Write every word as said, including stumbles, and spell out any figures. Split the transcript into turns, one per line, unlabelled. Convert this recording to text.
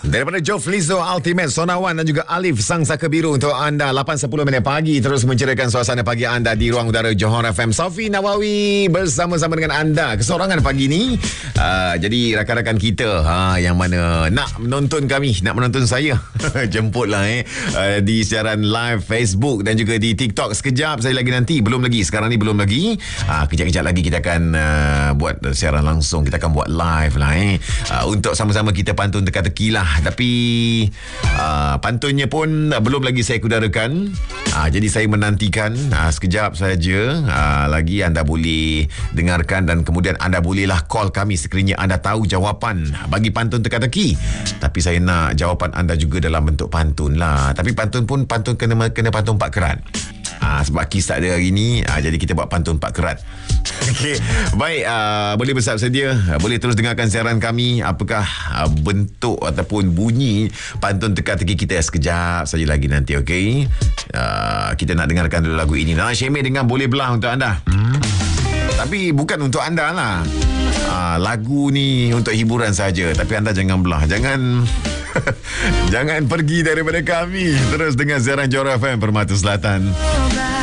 Daripada Joe Flizzo, Ultimate, Sonawan dan juga Alif, Sang Saka Biru untuk anda. Lapan sepuluh minit pagi terus menceriakan suasana pagi anda di ruang udara Johor F M. Safi Nawawi bersama-sama dengan anda kesorangan pagi ni. uh, Jadi rakan-rakan kita ha, yang mana nak menonton kami, nak menonton saya, jemputlah eh uh, di siaran live Facebook dan juga di TikTok. Sekejap saya lagi nanti, belum lagi, sekarang ni belum lagi. uh, Kejap-kejap lagi kita akan uh, buat siaran langsung. Kita akan buat live lah eh uh, untuk sama-sama kita pantun teka-teki lah. Tapi uh, pantunnya pun uh, belum lagi saya kudarakan. uh, Jadi saya menantikan uh, sekejap saja uh, lagi anda boleh dengarkan dan kemudian anda bolehlah call kami sekiranya anda tahu jawapan bagi pantun teka-teki. Tapi saya nak jawapan anda juga dalam bentuk pantun lah. Tapi pantun pun pantun kena kena pantun Pak Kerat. Ah, sebab kisah dia hari ni, ah, jadi kita buat pantun Pak Kerat. Okey, baik, uh, boleh bersiap sedia, uh, boleh terus dengarkan siaran kami. Apakah uh, bentuk ataupun bunyi pantun teka-teki kita sekejap saja lagi nanti, okey? Uh, kita nak dengarkan dulu lagu ini. Nana Syemeh dengan Boleh Belah untuk anda. Hmm. Tapi bukan untuk anda lah. Uh, lagu ni untuk hiburan saja. Tapi anda jangan belah, jangan jangan pergi daripada kami. Terus dengan siaran Johor F M Permata Selatan.